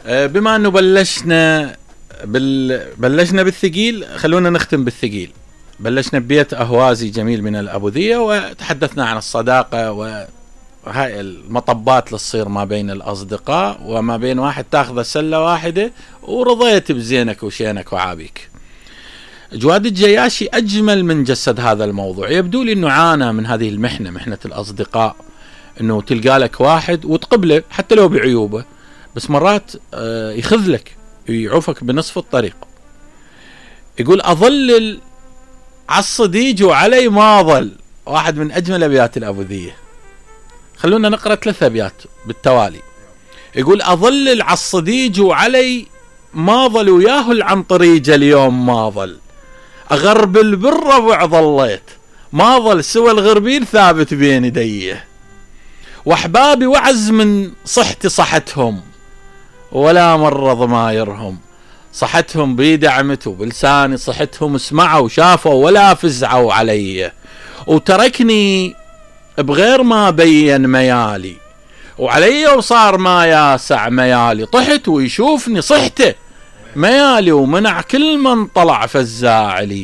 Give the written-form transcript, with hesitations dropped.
بما انه بلشنا بالثقيل، خلونا نختم بالثقيل. بلشنا ببيت أهوازي جميل من الأبوذية، وتحدثنا عن الصداقة وهاي المطبات اللي تصير ما بين الأصدقاء، وما بين واحد تاخذ سلة واحدة ورضيت بزينك وشينك وعابيك. جواد الجياشي أجمل من جسد هذا الموضوع. يبدو لي أنه عانى من هذه المحنة، محنة الأصدقاء، أنه تلقى لك واحد وتقبله حتى لو بعيوبه، بس مرات يخذلك، يعوفك بنصف الطريق. يقول أظلل عالصديج وعلي ما ظل، واحد من أجمل أبيات الأبوذية. خلونا نقرأ 3 أبيات بالتوالي. يقول أظلل عالصديج وعلي ما ظل، وياه العنطريج اليوم ما ظل، أغرب بالربع ظليت، ما ظل سوى الغربيل ثابت بين يديه، وأحبابي وعز من صحتي صحتهم، ولا مرة ضمايرهم، صحتهم بيد عمت وبلساني صحتهم، اسمعوا شافوا ولا فزعوا علي، وتركني بغير ما بين ميالي، وعلي وصار ما ياسع ميالي، طحت ويشوفني صحته ميالي، ومنع كل من طلع فزاعلي.